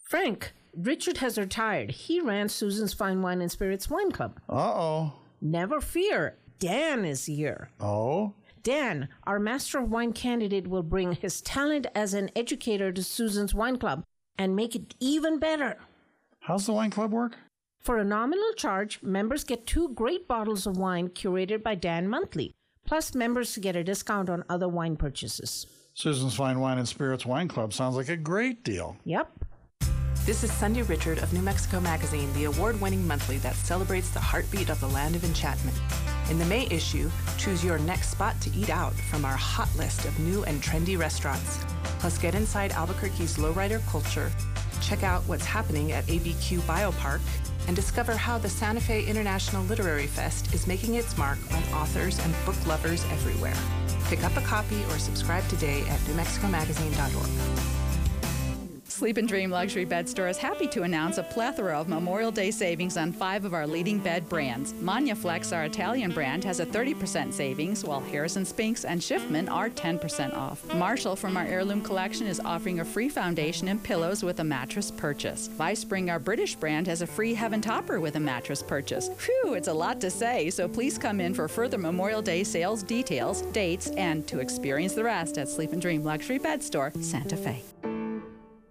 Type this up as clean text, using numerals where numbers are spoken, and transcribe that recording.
Frank, Richard has retired. He ran Susan's Fine Wine and Spirits Wine Club. Uh-oh. Never fear. Dan is here. Oh? Dan, our Master of Wine candidate, will bring his talent as an educator to Susan's Wine Club and make it even better. How's the wine club work? For a nominal charge, members get 2 great bottles of wine curated by Dan monthly. Plus, members get a discount on other wine purchases. Susan's Fine Wine and Spirits Wine Club sounds like a great deal. Yep. This is Sunday Richard of New Mexico Magazine, the award-winning monthly that celebrates the heartbeat of the land of enchantment. In the May issue, choose your next spot to eat out from our hot list of new and trendy restaurants. Plus, get inside Albuquerque's lowrider culture, check out what's happening at ABQ Biopark, and discover how the Santa Fe International Literary Fest is making its mark on authors and book lovers everywhere. Pick up a copy or subscribe today at newmexicomagazine.org. Sleep and Dream Luxury Bed Store is happy to announce a plethora of Memorial Day savings on 5 of our leading bed brands. Magnaflex, our Italian brand, has a 30% savings, while Harrison Spinks and Schiffman are 10% off. Marshall from our Heirloom collection is offering a free foundation and pillows with a mattress purchase. Vispring, our British brand, has a free Heaven Topper with a mattress purchase. Phew, it's a lot to say, so please come in for further Memorial Day sales details, dates, and to experience the rest at Sleep and Dream Luxury Bed Store, Santa Fe.